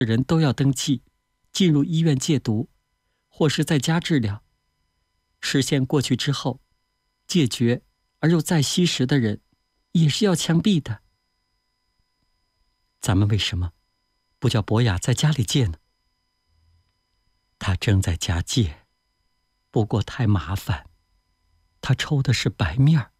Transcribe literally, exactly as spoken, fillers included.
人都要登记，进入医院戒毒，或是在家治疗。时限过去之后，戒绝而又再吸食的人，也是要枪毙的。咱们为什么不叫博雅在家里戒呢？他正在家戒，不过太麻烦，他抽的是白面儿。